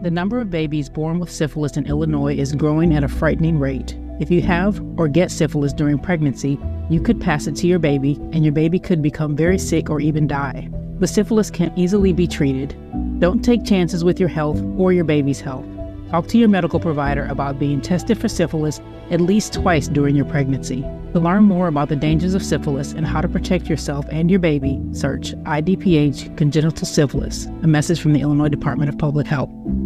The number of babies born with syphilis in Illinois is growing at a frightening rate. If you have or get syphilis during pregnancy, you could pass it to your baby, and your baby could become very sick or even die. But syphilis can easily be treated. Don't take chances with your health or your baby's health. Talk to your medical provider about being tested for syphilis at least twice during your pregnancy. To learn more about the dangers of syphilis and how to protect yourself and your baby, search IDPH congenital syphilis, a message from the Illinois Department of Public Health.